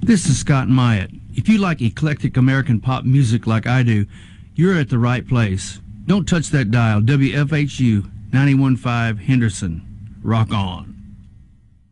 This is Scott Myatt. If you like eclectic American pop music like I do, you're at the right place. Don't touch that dial. WFHU 91.5 Henderson. Rock on.